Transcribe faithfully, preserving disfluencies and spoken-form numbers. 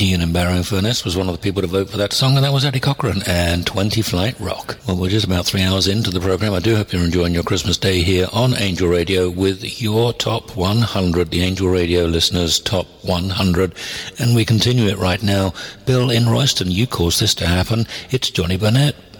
Ian and Barrow Furness was one of the people to vote for that song, and that was Eddie Cochran and twenty Flight Rock. Well, we're just about three hours into the program. I do hope you're enjoying your Christmas day here on Angel Radio with your Top one hundred, the Angel Radio listeners' Top one hundred. And we continue it right now. Bill in Royston, you caused this to happen. It's Johnny Burnett.